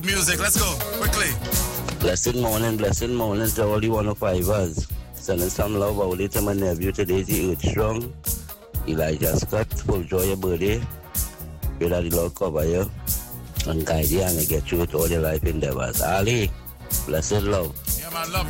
Music, let's go, quickly. Blessed morning to all the 105ers. Sending some love only to my nephew today, the Earth Strong. Elijah Scott, full joy your birthday. Pray that the Lord cover you and guide you and get you to all your life endeavors. Ali, blessed love. Yeah, man, love